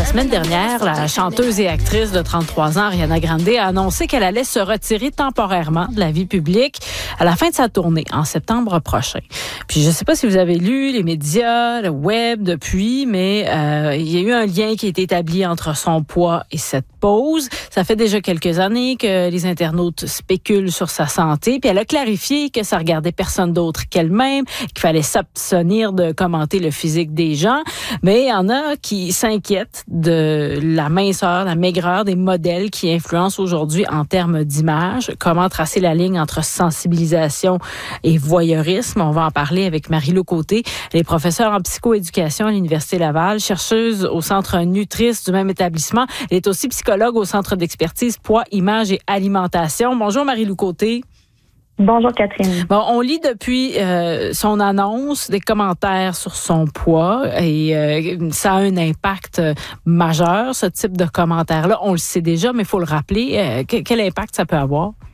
semaine dernière, la chanteuse et actrice de 33 ans, Ariana Grande, a annoncé qu'elle allait se retirer temporairement de la vie publique à la fin de sa tournée, en septembre prochain. Puis je ne sais pas si vous avez lu les médias, le web depuis, mais il y a eu un lien qui a été établi entre son poids et cette pause. Ça fait déjà quelques années que les internautes spéculent sur sa santé, puis elle a clarifié que ça regardait personne d'autre qu'elle-même, qu'il fallait s'abstenir de commenter le physique des gens, mais il y en a qui s'inquiètent de la minceur, la maigreur des modèles qui influencent aujourd'hui en termes d'image. Comment tracer la ligne entre sensibilisation et voyeurisme? On va en parler avec Marie-Lou Côté. Elle est professeure en psychoéducation à l'Université Laval, chercheuse au Centre Nutris du même établissement. Elle est aussi psychologue au Centre d'expertise poids, image et alimentation. Bonjour Marie-Lou Côté. Bonjour Catherine. Bon, on lit depuis son annonce des commentaires sur son poids et ça a un impact majeur, ce type de commentaires-là. On le sait déjà, mais il faut le rappeler. Quel impact ça peut avoir?